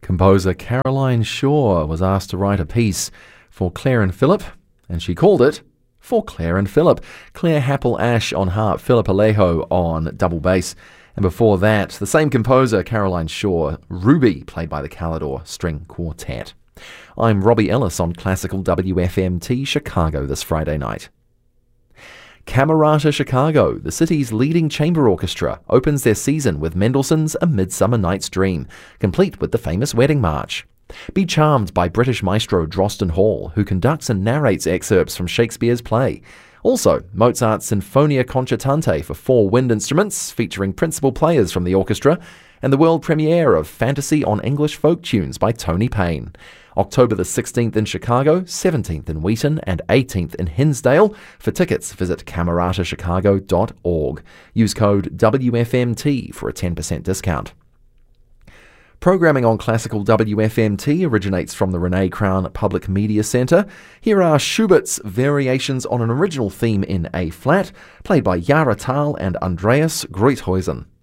Composer Caroline Shaw was asked to write a piece for Claire and Philip, and she called it For Claire and Philip. Claire Happel-Ash on harp, Philip Alejo on double bass. And before that, the same composer, Caroline Shaw, Ruby, played by the Calidor String Quartet. I'm Robbie Ellis on Classical WFMT Chicago this Friday night. Camerata Chicago, the city's leading chamber orchestra, opens their season with Mendelssohn's A Midsummer Night's Dream, complete with the famous wedding march. Be charmed by British maestro Drosten Hall, who conducts and narrates excerpts from Shakespeare's play. Also, Mozart's Sinfonia Concertante for 4 wind instruments, featuring principal players from the orchestra, and the world premiere of Fantasy on English Folk Tunes by Tony Payne. October the 16th in Chicago, 17th in Wheaton, and 18th in Hinsdale. For tickets, visit cameratachicago.org. Use code WFMT for a 10% discount. Programming on Classical WFMT originates from the Renee Crown Public Media Centre. Here are Schubert's Variations on an Original Theme in A-flat, played by Yara Tal and Andreas Gruithuisen.